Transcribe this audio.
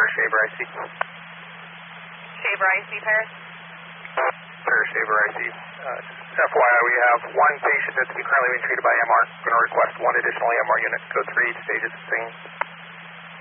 Shaver IC. Shaver IC, Paris. Shaver IC. FYI, we have one patient that's currently being treated by MR. Going to request one additional MR unit. Code 3, stages of scene.